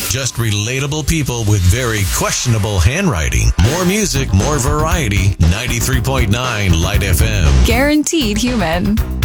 Just relatable people with very questionable handwriting. More music, more variety. 93.9 Light FM. Guaranteed human.